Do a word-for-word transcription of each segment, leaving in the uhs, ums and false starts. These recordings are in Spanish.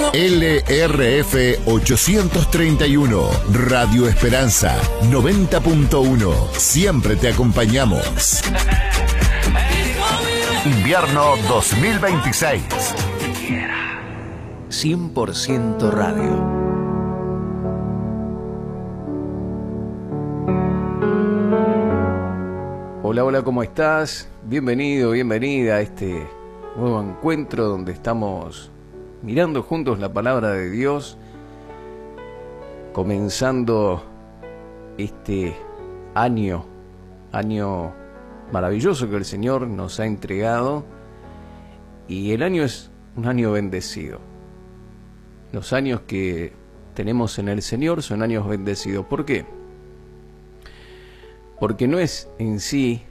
L R F ochocientos treinta y uno, Radio Esperanza noventa punto uno. Siempre te acompañamos. Invierno dos mil veintiséis. cien por ciento Radio. Hola, hola, ¿cómo estás? Bienvenido, bienvenida a este nuevo encuentro donde estamos mirando juntos la palabra de Dios, comenzando este año, año maravilloso que el Señor nos ha entregado, y el año es un año bendecido. Los años que tenemos en el Señor son años bendecidos. ¿Por qué? Porque no es en sí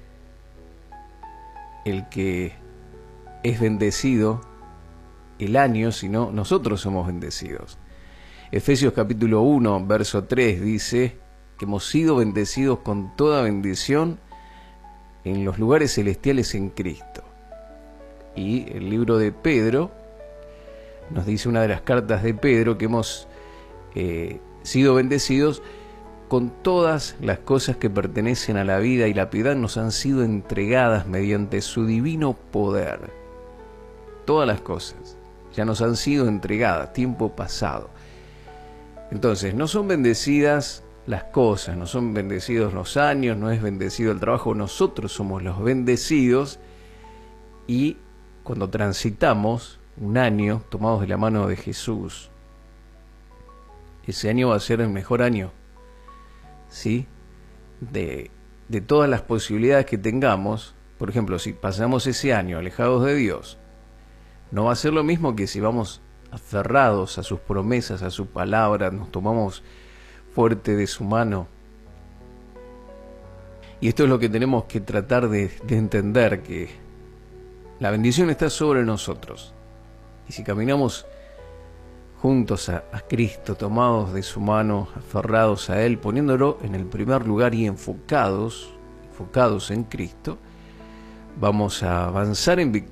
el que es bendecido el año, sino nosotros somos bendecidos. Efesios capítulo uno, verso tres dice que hemos sido bendecidos con toda bendición en los lugares celestiales en Cristo. Y el libro de Pedro nos dice, una de las cartas de Pedro, que hemos eh, sido bendecidos con todas las cosas que pertenecen a la vida y la piedad, nos han sido entregadas mediante su divino poder. Todas las cosas ya nos han sido entregadas, tiempo pasado. Entonces, no son bendecidas las cosas, no son bendecidos los años, no es bendecido el trabajo, nosotros somos los bendecidos. Y cuando transitamos un año tomados de la mano de Jesús, ese año va a ser el mejor año, ¿sí? De, de todas las posibilidades que tengamos. Por ejemplo, si pasamos ese año alejados de Dios, no va a ser lo mismo que si vamos aferrados a sus promesas, a su palabra, nos tomamos fuerte de su mano. Y esto es lo que tenemos que tratar de, de entender, que la bendición está sobre nosotros. Y si caminamos juntos a, a Cristo, tomados de su mano, aferrados a Él, poniéndolo en el primer lugar y enfocados, enfocados en Cristo, vamos a avanzar en victoria.